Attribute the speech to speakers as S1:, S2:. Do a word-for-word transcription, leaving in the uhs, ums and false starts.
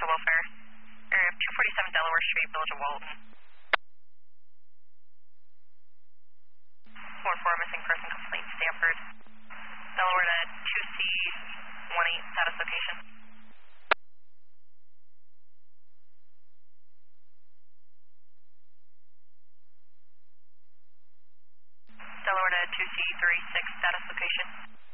S1: Medical Welfare. Area two forty-seven Delaware Street, Village of Walton. four four missing person complaint, Stanford. Delaware to two C one eight, status location. Delaware to two C three six, status location.